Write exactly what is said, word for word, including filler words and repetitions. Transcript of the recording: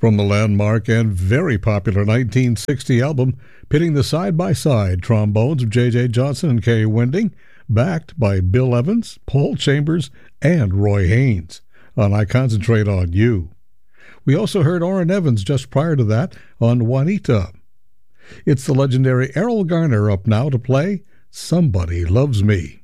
From the landmark and very popular nineteen sixty album, pitting the side-by-side trombones of J J. Johnson and Kay Winding, backed by Bill Evans, Paul Chambers, and Roy Haynes on I Concentrate on You. We also heard Orrin Evans just prior to that on Juanita. It's the legendary Errol Garner up now to play Somebody Loves Me.